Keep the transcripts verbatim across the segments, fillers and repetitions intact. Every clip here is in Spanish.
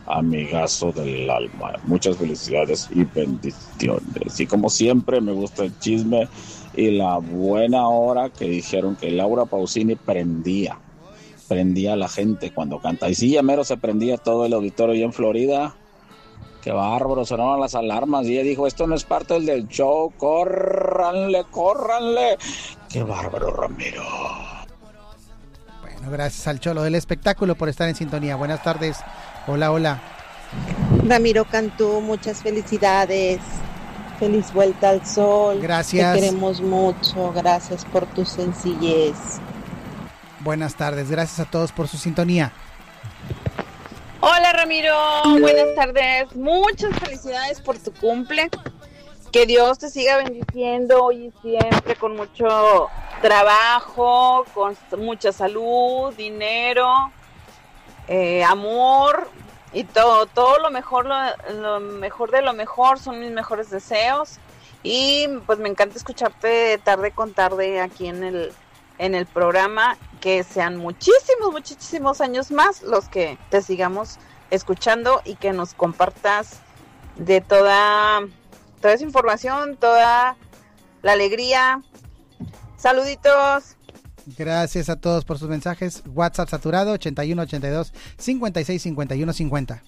amigazo del alma. Muchas felicidades y bendiciones. Y como siempre, me gusta el chisme y la buena hora que dijeron que Laura Pausini prendía, prendía a la gente cuando canta. Y sí, ya mero se prendía todo el auditorio allá en Florida. Qué bárbaro, sonaban las alarmas y ella dijo, esto no es parte del show, córranle, córranle. Qué bárbaro, Ramiro. Bueno, gracias al Cholo del espectáculo por estar en sintonía. Buenas tardes. Hola, hola. Ramiro Cantú, muchas felicidades. Feliz vuelta al sol. Gracias. Te queremos mucho. Gracias por tu sencillez. Buenas tardes. Gracias a todos por su sintonía. Hola Ramiro, buenas tardes. Muchas felicidades por tu cumple. Que Dios te siga bendiciendo hoy y siempre con mucho trabajo, con mucha salud, dinero, eh, amor y todo, todo lo mejor, lo, lo mejor de lo mejor son mis mejores deseos. Y pues me encanta escucharte tarde con tarde aquí en el en el programa, que sean muchísimos, muchísimos años más los que te sigamos escuchando y que nos compartas de toda, toda esa información, toda la alegría. Saluditos. Gracias a todos por sus mensajes. WhatsApp saturado ochenta y uno ochenta y dos cincuenta y seis cincuenta y uno cincuenta.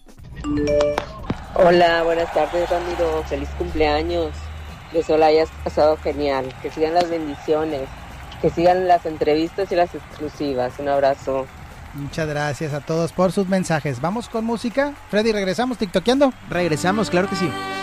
Hola, buenas tardes Ramiro, feliz cumpleaños. Que solo hayas pasado genial, que sigan las bendiciones, que sigan las entrevistas y las exclusivas. Un abrazo. Muchas gracias a todos por sus mensajes. Vamos con música. Freddy, ¿regresamos tiktokeando? Regresamos, claro que sí.